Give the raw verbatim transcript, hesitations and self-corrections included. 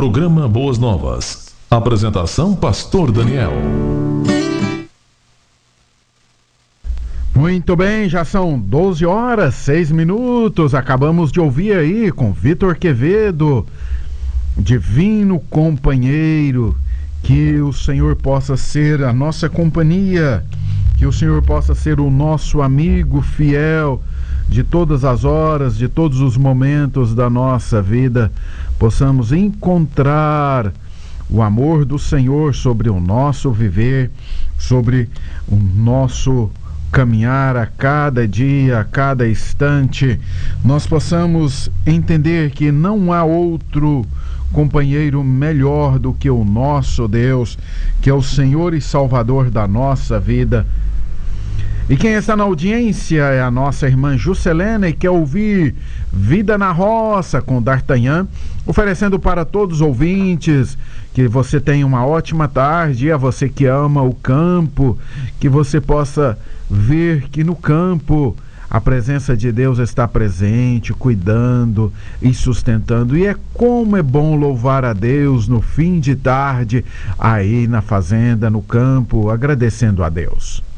Programa Boas Novas. Apresentação Pastor Daniel. Muito bem, já são doze horas, seis minutos. Acabamos de ouvir aí com Vitor Quevedo, Divino Companheiro. Que o Senhor possa ser a nossa companhia, que o Senhor possa ser o nosso amigo fiel de todas as horas, de todos os momentos da nossa vida. Possamos encontrar o amor do Senhor sobre o nosso viver, sobre o nosso caminhar a cada dia, a cada instante. Nós possamos entender que não há outro companheiro melhor do que o nosso Deus, que é o Senhor e Salvador da nossa vida. E quem está na audiência é a nossa irmã Juscelena e quer ouvir Vida na Roça com D'Artagnan, oferecendo para todos os ouvintes que você tenha uma ótima tarde, e a você que ama o campo, que você possa ver que no campo a presença de Deus está presente, cuidando e sustentando. E é como é bom louvar a Deus no fim de tarde, aí na fazenda, no campo, agradecendo a Deus.